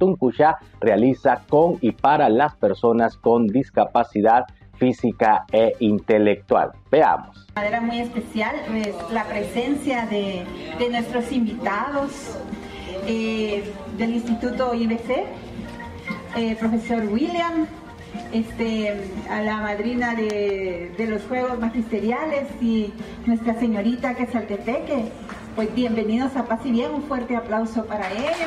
Tuncuchá realiza con y para las personas con discapacidad física e intelectual. Veamos. De manera muy especial es la presencia de nuestros invitados del Instituto IBC, profesor William, a la madrina de los Juegos Magisteriales y nuestra señorita Quetzaltepeque. Pues bienvenidos a Paz y Bien, un fuerte aplauso para ellos.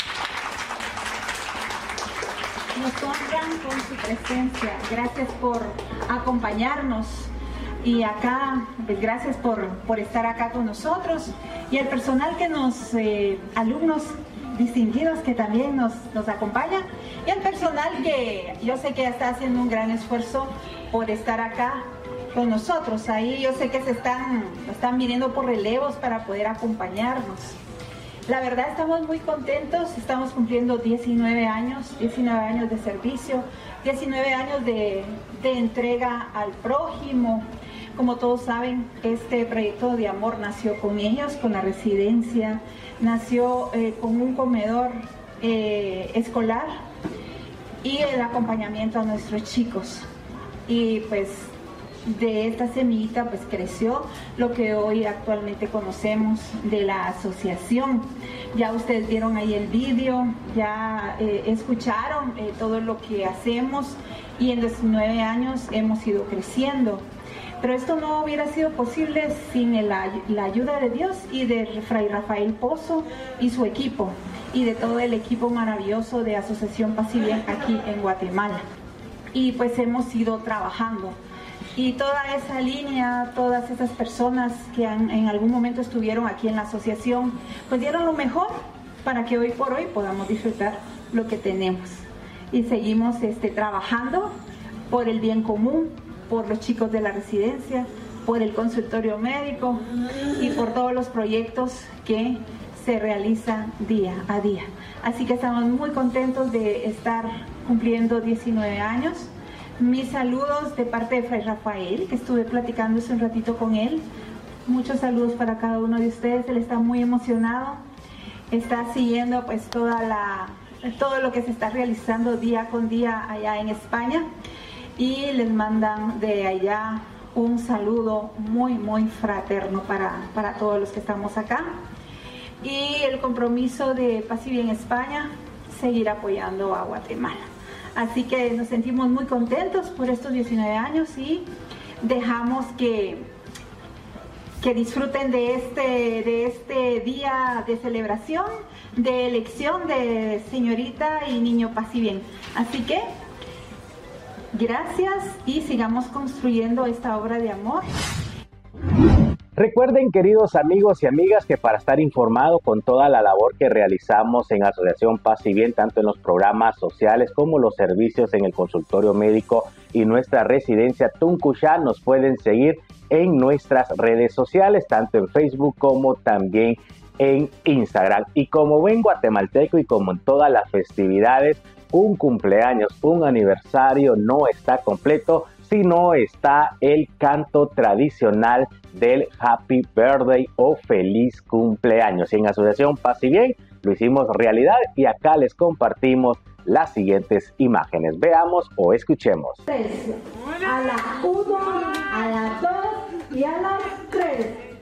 Nos honran con su presencia. Gracias por acompañarnos. Y acá, pues gracias por estar acá con nosotros. Y el personal que alumnos distinguidos que también nos acompaña. Y el personal que yo sé que está haciendo un gran esfuerzo por estar acá con nosotros. Ahí yo sé que están viniendo por relevos para poder acompañarnos. La verdad estamos muy contentos, estamos cumpliendo 19 años de servicio, 19 años de entrega al prójimo. Como todos saben, este proyecto de amor nació con ellos, con la residencia, nació con un comedor escolar y el acompañamiento a nuestros chicos. Y pues de esta semillita pues creció lo que hoy actualmente conocemos de la asociación. Ya ustedes vieron ahí el vídeo, ya escucharon todo lo que hacemos y en 19 años hemos ido creciendo. Pero esto no hubiera sido posible sin la ayuda de Dios y de Fray Rafael Pozo y su equipo y de todo el equipo maravilloso de Asociación Paz y Bien aquí en Guatemala. Y pues hemos ido trabajando. Y toda esa línea, todas esas personas que en algún momento estuvieron aquí en la asociación, pues dieron lo mejor para que hoy por hoy podamos disfrutar lo que tenemos. Y seguimos trabajando por el bien común, por los chicos de la residencia, por el consultorio médico y por todos los proyectos que se realizan día a día. Así que estamos muy contentos de estar cumpliendo 19 años. Mis saludos de parte de Fray Rafael, que estuve platicando hace un ratito con él. Muchos saludos para cada uno de ustedes. Él está muy emocionado. Está siguiendo pues todo lo que se está realizando día con día allá en España. Y les mandan de allá un saludo muy, muy fraterno para todos los que estamos acá. Y el compromiso de Paz y Bien España, seguir apoyando a Guatemala. Así que nos sentimos muy contentos por estos 19 años y dejamos que disfruten de este día de celebración, de elección de señorita y niño Paz y Bien. Así que gracias y sigamos construyendo esta obra de amor. Recuerden, queridos amigos y amigas, que para estar informado con toda la labor que realizamos en Asociación Paz y Bien, tanto en los programas sociales como los servicios en el consultorio médico y nuestra residencia Tuncuchá, nos pueden seguir en nuestras redes sociales, tanto en Facebook como también en Instagram. Y como buen guatemalteco y como en todas las festividades, un cumpleaños, un aniversario no está completo si no está el canto tradicional del Happy Birthday o Feliz Cumpleaños. Y en Asociación Paz y Bien lo hicimos realidad y acá les compartimos las siguientes imágenes. Veamos o escuchemos. A la 1, a la 2 y a la 3.